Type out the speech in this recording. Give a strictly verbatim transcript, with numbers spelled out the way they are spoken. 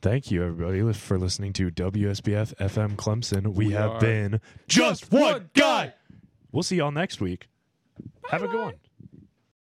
Thank you, everybody, for listening to W S B F F M Clemson. We, We have are been just one guy. We'll see y'all next week. Have a good one.